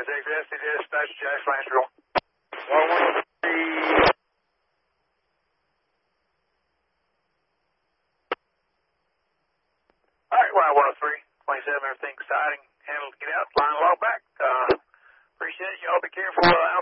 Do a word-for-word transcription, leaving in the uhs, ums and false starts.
X S C dispatch, Jack Flansville. one one three. All right, well, one oh three, twenty-seven, everything exciting. Handled, get out, line log back. Uh, appreciate it. Y'all be careful uh,